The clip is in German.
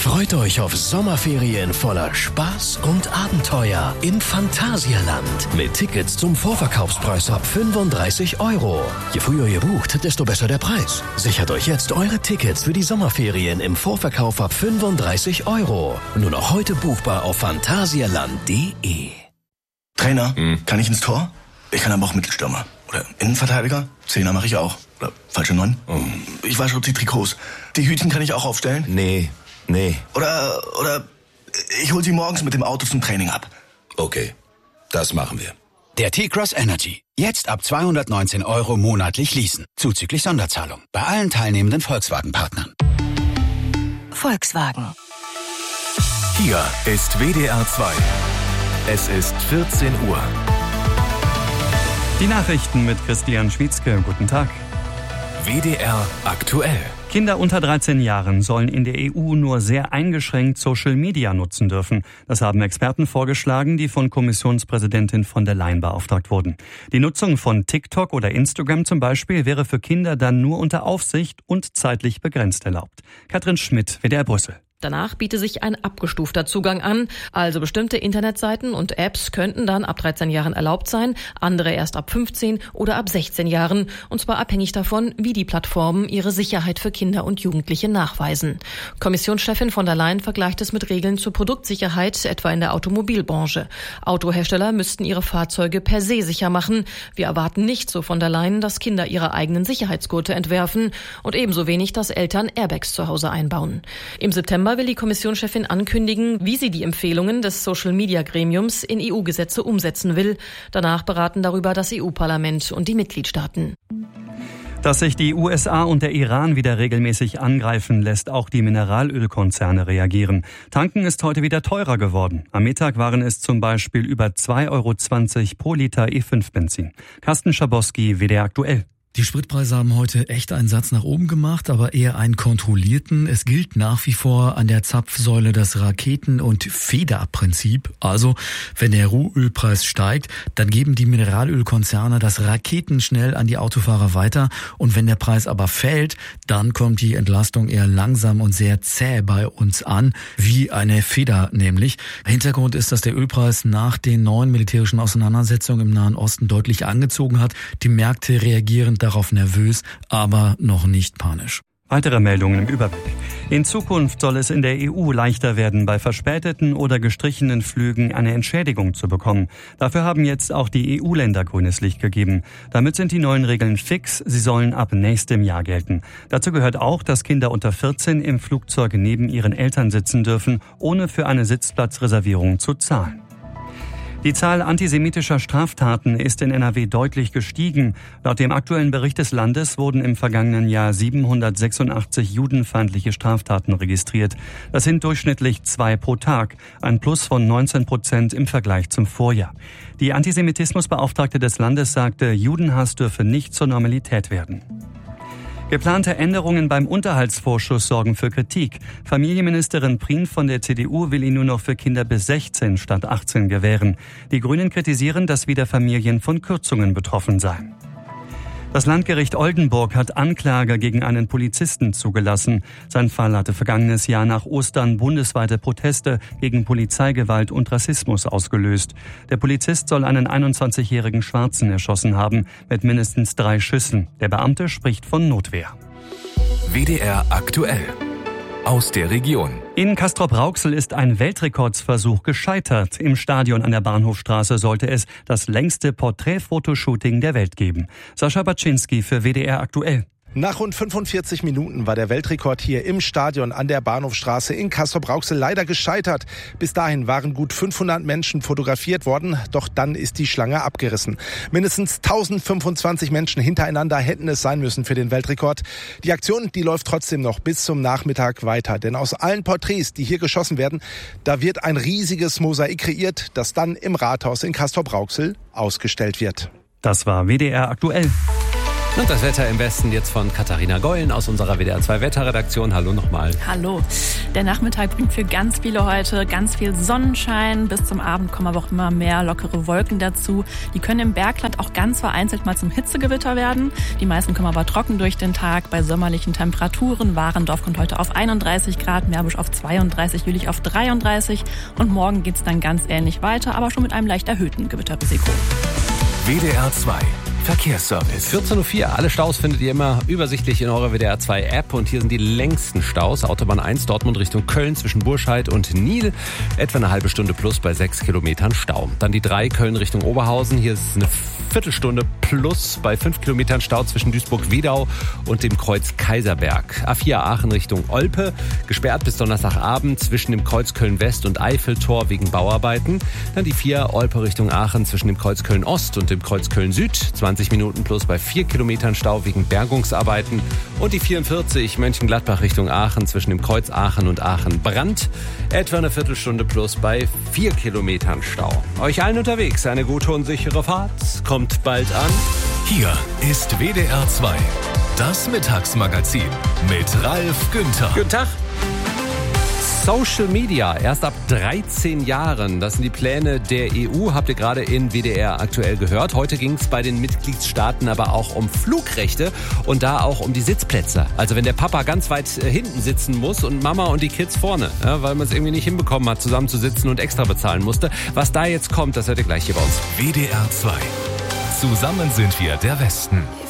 Freut euch auf Sommerferien voller Spaß und Abenteuer im Phantasialand. Mit Tickets zum Vorverkaufspreis ab 35 €. Je früher ihr bucht, desto besser der Preis. Sichert euch jetzt eure Tickets für die Sommerferien im Vorverkauf ab 35 €. Nur noch heute buchbar auf phantasialand.de. Trainer, kann ich ins Tor? Ich kann aber auch Mittelstürmer. Oder Innenverteidiger? Zehner mache ich auch. Oder falsche 9? Ich wasche die Trikots. Die Hütchen kann ich auch aufstellen? Nee. Oder ich hol sie morgens mit dem Auto zum Training ab. Okay, das machen wir. Der T-Cross Energy. Jetzt ab 219 € monatlich leasen. Zuzüglich Sonderzahlung. Bei allen teilnehmenden Volkswagen-Partnern. Volkswagen. Hier ist WDR 2. Es ist 14 Uhr. Die Nachrichten mit Christian Schwietzke. Guten Tag. WDR aktuell. Kinder unter 13 Jahren sollen in der EU nur sehr eingeschränkt Social Media nutzen dürfen. Das haben Experten vorgeschlagen, die von Kommissionspräsidentin von der Leyen beauftragt wurden. Die Nutzung von TikTok oder Instagram zum Beispiel wäre für Kinder dann nur unter Aufsicht und zeitlich begrenzt erlaubt. Katrin Schmidt, WDR Brüssel. Danach biete sich ein abgestufter Zugang an, also bestimmte Internetseiten und Apps könnten dann ab 13 Jahren erlaubt sein, andere erst ab 15 oder ab 16 Jahren, und zwar abhängig davon, wie die Plattformen ihre Sicherheit für Kinder und Jugendliche nachweisen. Kommissionschefin von der Leyen vergleicht es mit Regeln zur Produktsicherheit, etwa in der Automobilbranche. Autohersteller müssten ihre Fahrzeuge per se sicher machen. Wir erwarten nicht, so von der Leyen, dass Kinder ihre eigenen Sicherheitsgurte entwerfen und ebenso wenig, dass Eltern Airbags zu Hause einbauen. Im September will die Kommissionschefin ankündigen, wie sie die Empfehlungen des Social-Media-Gremiums in EU-Gesetze umsetzen will. Danach beraten darüber das EU-Parlament und die Mitgliedstaaten. Dass sich die USA und der Iran wieder regelmäßig angreifen, lässt auch die Mineralölkonzerne reagieren. Tanken ist heute wieder teurer geworden. Am Mittag waren es zum Beispiel über 2,20 € pro Liter E5-Benzin. Carsten Schabowski, WDR aktuell. Die Spritpreise haben heute echt einen Satz nach oben gemacht, aber eher einen kontrollierten. Es gilt nach wie vor an der Zapfsäule das Raketen- und Federprinzip. Also, wenn der Rohölpreis steigt, dann geben die Mineralölkonzerne das raketenschnell an die Autofahrer weiter. Und wenn der Preis aber fällt, dann kommt die Entlastung eher langsam und sehr zäh bei uns an, wie eine Feder nämlich. Hintergrund ist, dass der Ölpreis nach den neuen militärischen Auseinandersetzungen im Nahen Osten deutlich angezogen hat. Die Märkte reagieren darauf nervös, aber noch nicht panisch. Weitere Meldungen im Überblick. In Zukunft soll es in der EU leichter werden, bei verspäteten oder gestrichenen Flügen eine Entschädigung zu bekommen. Dafür haben jetzt auch die EU-Länder grünes Licht gegeben. Damit sind die neuen Regeln fix. Sie sollen ab nächstem Jahr gelten. Dazu gehört auch, dass Kinder unter 14 im Flugzeug neben ihren Eltern sitzen dürfen, ohne für eine Sitzplatzreservierung zu zahlen. Die Zahl antisemitischer Straftaten ist in NRW deutlich gestiegen. Laut dem aktuellen Bericht des Landes wurden im vergangenen Jahr 786 judenfeindliche Straftaten registriert. Das sind durchschnittlich 2 pro Tag, ein Plus von 19% im Vergleich zum Vorjahr. Die Antisemitismusbeauftragte des Landes sagte, Judenhass dürfe nicht zur Normalität werden. Geplante Änderungen beim Unterhaltsvorschuss sorgen für Kritik. Familienministerin Prien von der CDU will ihn nur noch für Kinder bis 16 statt 18 gewähren. Die Grünen kritisieren, dass wieder Familien von Kürzungen betroffen seien. Das Landgericht Oldenburg hat Anklage gegen einen Polizisten zugelassen. Sein Fall hatte vergangenes Jahr nach Ostern bundesweite Proteste gegen Polizeigewalt und Rassismus ausgelöst. Der Polizist soll einen 21-jährigen Schwarzen erschossen haben, mit mindestens 3 Schüssen. Der Beamte spricht von Notwehr. WDR aktuell. Aus der Region. In Castrop-Rauxel ist ein Weltrekordsversuch gescheitert. Im Stadion an der Bahnhofstraße sollte es das längste Porträtfotoshooting der Welt geben. Sascha Baczynski für WDR aktuell. Nach rund 45 Minuten war der Weltrekord hier im Stadion an der Bahnhofstraße in Castrop-Rauxel leider gescheitert. Bis dahin waren gut 500 Menschen fotografiert worden, doch dann ist die Schlange abgerissen. Mindestens 1025 Menschen hintereinander hätten es sein müssen für den Weltrekord. Die Aktion, die läuft trotzdem noch bis zum Nachmittag weiter. Denn aus allen Porträts, die hier geschossen werden, da wird ein riesiges Mosaik kreiert, das dann im Rathaus in Castrop-Rauxel ausgestellt wird. Das war WDR aktuell. Und das Wetter im Westen jetzt von Katharina Gollen aus unserer WDR 2 Wetterredaktion. Hallo nochmal. Hallo. Der Nachmittag bringt für ganz viele heute ganz viel Sonnenschein. Bis zum Abend kommen aber auch immer mehr lockere Wolken dazu. Die können im Bergland auch ganz vereinzelt mal zum Hitzegewitter werden. Die meisten kommen aber trocken durch den Tag bei sommerlichen Temperaturen. Warendorf kommt heute auf 31 Grad, Meerbusch auf 32, Jülich auf 33. Und morgen geht's dann ganz ähnlich weiter, aber schon mit einem leicht erhöhten Gewitterrisiko. WDR 2 Verkehrsservice. 14.04 Uhr. Alle Staus findet ihr immer übersichtlich in eurer WDR 2 App. Und hier sind die längsten Staus. Autobahn 1 Dortmund Richtung Köln zwischen Burscheid und Nil. Etwa eine halbe Stunde plus bei 6 Kilometern Stau. Dann die 3 Köln Richtung Oberhausen. Hier ist eine Viertelstunde plus bei 5 Kilometern Stau zwischen Duisburg-Wedau und dem Kreuz Kaiserberg. A4 Aachen Richtung Olpe. Gesperrt bis Donnerstagabend zwischen dem Kreuz Köln-West und Eiffeltor wegen Bauarbeiten. Dann die 4 Olpe Richtung Aachen zwischen dem Kreuz Köln-Ost und dem Kreuz Köln-Süd. 20 Minuten plus bei 4 Kilometern Stau wegen Bergungsarbeiten. Und die 44 Mönchengladbach Richtung Aachen zwischen dem Kreuz Aachen und Aachen-Brand. Etwa eine Viertelstunde plus bei 4 Kilometern Stau. Euch allen unterwegs eine gute und sichere Fahrt. Kommt bald an. Hier ist WDR 2, das Mittagsmagazin mit Ralf Günther. Guten Tag. Social Media, erst ab 13 Jahren. Das sind die Pläne der EU, habt ihr gerade in WDR aktuell gehört. Heute ging es bei den Mitgliedstaaten aber auch um Flugrechte und da auch um die Sitzplätze. Also wenn der Papa ganz weit hinten sitzen muss und Mama und die Kids vorne, ja, weil man es irgendwie nicht hinbekommen hat, zusammen zu sitzen und extra bezahlen musste. Was da jetzt kommt, das hört ihr gleich hier bei uns. WDR 2. Zusammen sind wir der Westen.